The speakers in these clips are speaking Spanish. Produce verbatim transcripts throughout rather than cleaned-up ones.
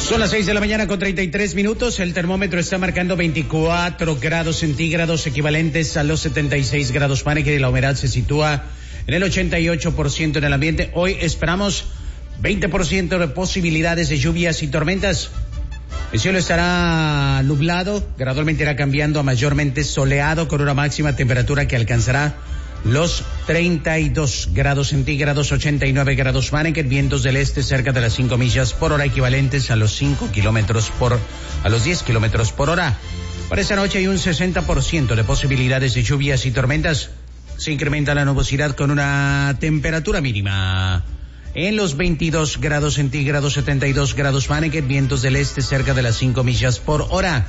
Son las seis de la mañana con treinta y tres minutos. El termómetro está marcando veinticuatro grados centígrados, equivalentes a los setenta y seis grados Fahrenheit, y la humedad se sitúa en el ochenta y ocho por ciento en el ambiente. Hoy esperamos veinte por ciento de posibilidades de lluvias y tormentas. El cielo estará nublado, gradualmente irá cambiando a mayormente soleado, con una máxima temperatura que alcanzará los treinta y dos grados centígrados, ochenta y nueve grados Fahrenheit, vientos del este cerca de las cinco millas por hora, equivalentes a los cinco kilómetros por, a los diez kilómetros por hora. Para esta noche hay un sesenta por ciento de posibilidades de lluvias y tormentas. Se incrementa la nubosidad con una temperatura mínima en los veintidós grados centígrados, setenta y dos grados Fahrenheit, vientos del este cerca de las cinco millas por hora.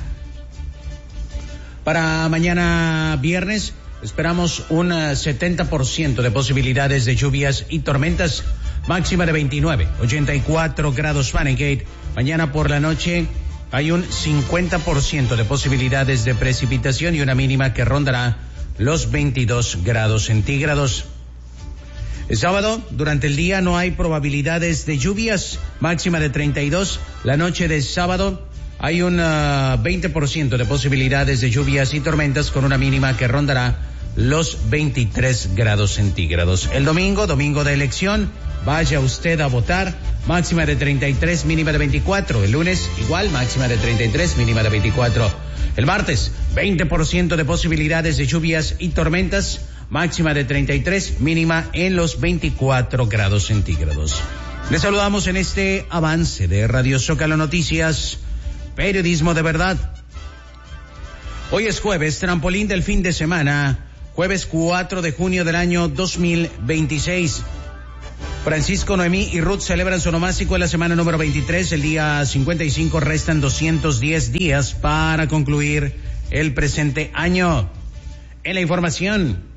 Para mañana viernes esperamos un setenta por ciento de posibilidades de lluvias y tormentas, máxima de veintinueve, ochenta y cuatro grados Fahrenheit. Mañana por la noche hay un cincuenta por ciento de posibilidades de precipitación y una mínima que rondará los veintidós grados centígrados. El sábado, durante el día no hay probabilidades de lluvias, máxima de treinta y dos. La noche de sábado hay un uh, veinte por ciento de posibilidades de lluvias y tormentas, con una mínima que rondará los veintitrés grados centígrados. El domingo, domingo de elección, vaya usted a votar, máxima de treinta y tres, mínima de veinticuatro. El lunes, igual, máxima de treinta y tres, mínima de veinticuatro. El martes, veinte por ciento de posibilidades de lluvias y tormentas, máxima de treinta y tres, mínima en los veinticuatro grados centígrados. Les saludamos en este avance de Radio Zócalo Noticias, periodismo de verdad. Hoy es jueves, trampolín del fin de semana, jueves cuatro de junio del año dos mil veintiséis. Francisco, Noemí y Ruth celebran su onomástico en la semana número veintitrés, el día cincuenta y cinco, restan doscientos diez días para concluir el presente año. En la información,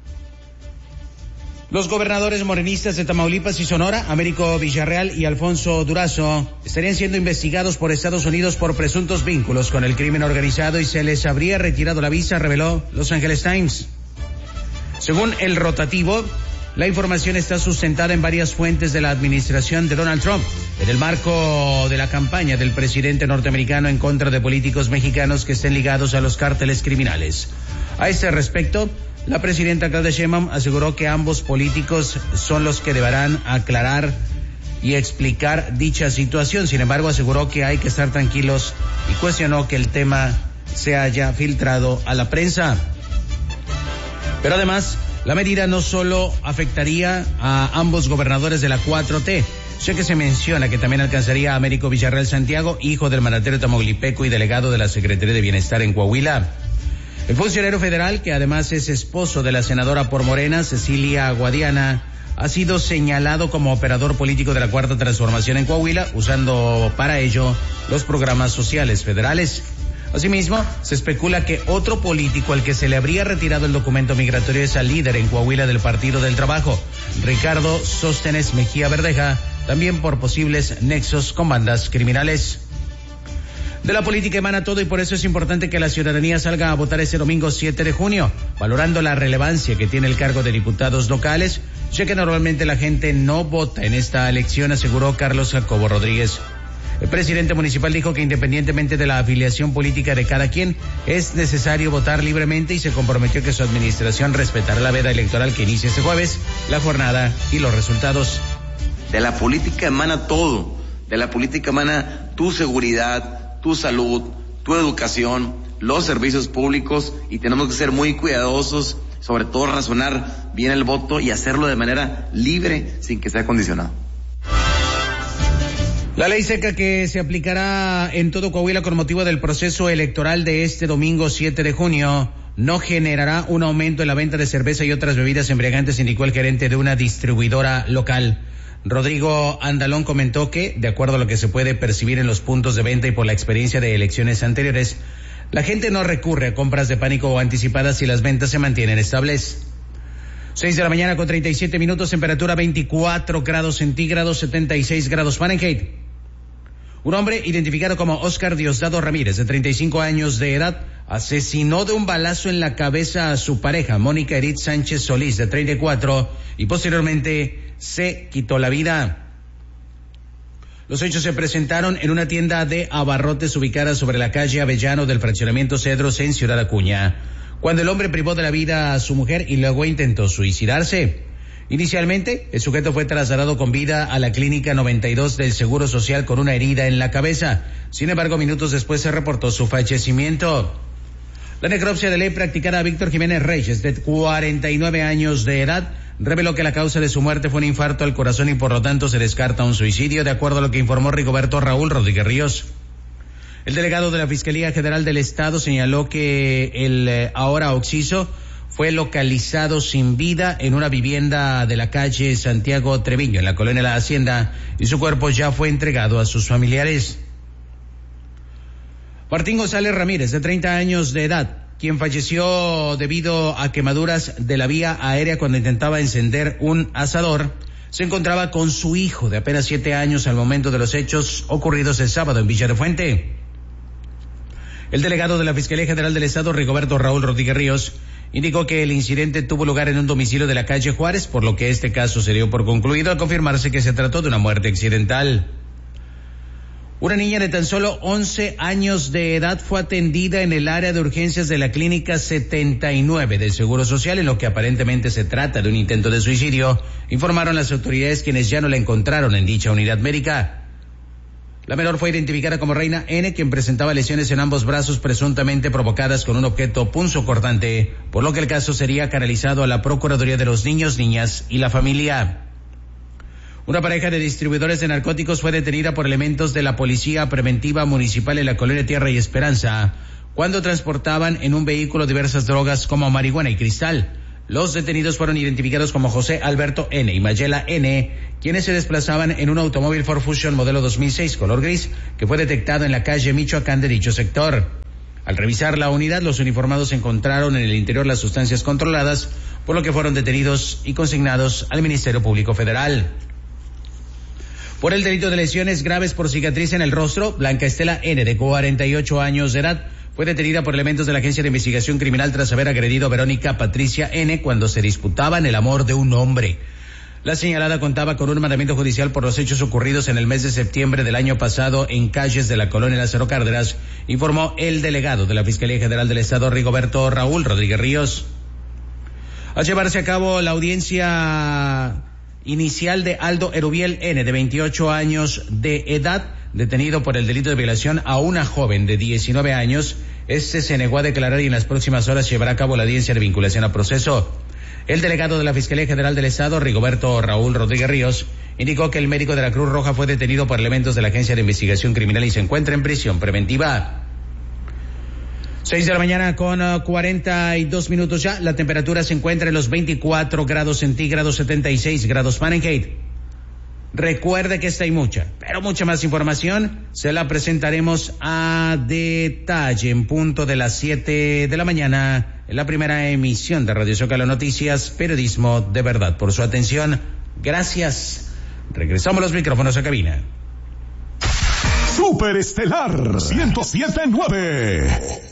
los gobernadores morenistas de Tamaulipas y Sonora, Américo Villarreal y Alfonso Durazo, estarían siendo investigados por Estados Unidos por presuntos vínculos con el crimen organizado y se les habría retirado la visa, reveló Los Angeles Times. Según el rotativo, la información está sustentada en varias fuentes de la administración de Donald Trump, en el marco de la campaña del presidente norteamericano en contra de políticos mexicanos que estén ligados a los cárteles criminales. A este respecto, la presidenta Claudia Sheinbaum aseguró que ambos políticos son los que deberán aclarar y explicar dicha situación. Sin embargo, aseguró que hay que estar tranquilos y cuestionó que el tema se haya filtrado a la prensa. Pero además, la medida no solo afectaría a ambos gobernadores de la cuatro T, ya que se menciona que también alcanzaría a Américo Villarreal Santiago, hijo del mandatario tamaulipeco y delegado de la Secretaría de Bienestar en Coahuila. El funcionario federal, que además es esposo de la senadora por Morena, Cecilia Guadiana, ha sido señalado como operador político de la Cuarta Transformación en Coahuila, usando para ello los programas sociales federales. Asimismo, se especula que otro político al que se le habría retirado el documento migratorio es al líder en Coahuila del Partido del Trabajo, Ricardo Sóstenes Mejía Verdeja, también por posibles nexos con bandas criminales. De la política emana todo y por eso es importante que la ciudadanía salga a votar ese domingo siete de junio, valorando la relevancia que tiene el cargo de diputados locales, ya que normalmente la gente no vota en esta elección, aseguró Carlos Jacobo Rodríguez. El presidente municipal dijo que independientemente de la afiliación política de cada quien, es necesario votar libremente y se comprometió que su administración respetará la veda electoral que inicia este jueves, la jornada y los resultados. De la política emana todo, de la política emana tu seguridad, tu salud, tu educación, los servicios públicos, y tenemos que ser muy cuidadosos, sobre todo razonar bien el voto y hacerlo de manera libre sin que sea condicionado. La ley seca que se aplicará en todo Coahuila con motivo del proceso electoral de este domingo siete de junio no generará un aumento en la venta de cerveza y otras bebidas embriagantes, indicó el gerente de una distribuidora local. Rodrigo Andalón comentó que, de acuerdo a lo que se puede percibir en los puntos de venta y por la experiencia de elecciones anteriores, la gente no recurre a compras de pánico o anticipadas si las ventas se mantienen estables. Seis de la mañana con treinta y siete minutos, temperatura veinticuatro grados centígrados, setenta y seis grados Fahrenheit. Un hombre identificado como Oscar Diosdado Ramírez, de treinta y cinco años de edad, asesinó de un balazo en la cabeza a su pareja, Mónica Edith Sánchez Solís, de treinta y cuatro, y posteriormente se quitó la vida. Los hechos se presentaron en una tienda de abarrotes ubicada sobre la calle Avellano del fraccionamiento Cedros en Ciudad Acuña, cuando el hombre privó de la vida a su mujer y luego intentó suicidarse. Inicialmente, el sujeto fue trasladado con vida a la clínica noventa y dos del Seguro Social con una herida en la cabeza. Sin embargo, minutos después se reportó su fallecimiento. La necropsia de ley practicada a Víctor Jiménez Reyes, de cuarenta y nueve años de edad, reveló que la causa de su muerte fue un infarto al corazón y por lo tanto se descarta un suicidio, de acuerdo a lo que informó Rigoberto Raúl Rodríguez Ríos. El delegado de la Fiscalía General del Estado señaló que el eh, ahora occiso fue localizado sin vida en una vivienda de la calle Santiago Treviño, en la colonia La Hacienda, y su cuerpo ya fue entregado a sus familiares. Martín González Ramírez, de treinta años de edad, quien falleció debido a quemaduras de la vía aérea cuando intentaba encender un asador, se encontraba con su hijo de apenas siete años al momento de los hechos ocurridos el sábado en Villa de Fuente. El delegado de la Fiscalía General del Estado, Rigoberto Raúl Rodríguez Ríos, indicó que el incidente tuvo lugar en un domicilio de la calle Juárez, por lo que este caso se dio por concluido al confirmarse que se trató de una muerte accidental. Una niña de tan solo once años de edad fue atendida en el área de urgencias de la clínica setenta y nueve del Seguro Social, en lo que aparentemente se trata de un intento de suicidio, informaron las autoridades, quienes ya no la encontraron en dicha unidad médica. La menor fue identificada como Reina N, quien presentaba lesiones en ambos brazos presuntamente provocadas con un objeto punzocortante, por lo que el caso sería canalizado a la Procuraduría de los Niños, Niñas y la Familia. Una pareja de distribuidores de narcóticos fue detenida por elementos de la Policía Preventiva Municipal en la colonia Tierra y Esperanza, cuando transportaban en un vehículo diversas drogas como marihuana y cristal. Los detenidos fueron identificados como José Alberto N. y Mayela N., quienes se desplazaban en un automóvil Ford Fusion modelo dos mil seis color gris, que fue detectado en la calle Michoacán de dicho sector. Al revisar la unidad, los uniformados encontraron en el interior las sustancias controladas, por lo que fueron detenidos y consignados al Ministerio Público Federal. Por el delito de lesiones graves por cicatriz en el rostro, Blanca Estela N., de cuarenta y ocho años de edad, fue detenida por elementos de la Agencia de Investigación Criminal tras haber agredido a Verónica Patricia N. cuando se disputaban el amor de un hombre. La señalada contaba con un mandamiento judicial por los hechos ocurridos en el mes de septiembre del año pasado en calles de la colonia Lázaro Cárdenas, informó el delegado de la Fiscalía General del Estado, Rigoberto Raúl Rodríguez Ríos. Al llevarse a cabo la audiencia inicial de Aldo Erubiel N., de veintiocho años de edad, detenido por el delito de violación a una joven de diecinueve años, este se negó a declarar y en las próximas horas llevará a cabo la audiencia de vinculación a proceso. El delegado de la Fiscalía General del Estado, Rigoberto Raúl Rodríguez Ríos, indicó que el médico de la Cruz Roja fue detenido por elementos de la Agencia de Investigación Criminal y se encuentra en prisión preventiva. Seis de la mañana con uh, cuarenta y dos minutos ya. La temperatura se encuentra en los veinticuatro grados centígrados, setenta y seis grados Fahrenheit. Recuerde que esta y mucha, pero mucha más información se la presentaremos a detalle en punto de las siete de la mañana en la primera emisión de Radio Zócalo Noticias, periodismo de verdad. Por su atención, gracias. Regresamos los micrófonos a cabina. Superestelar ciento siete punto nueve.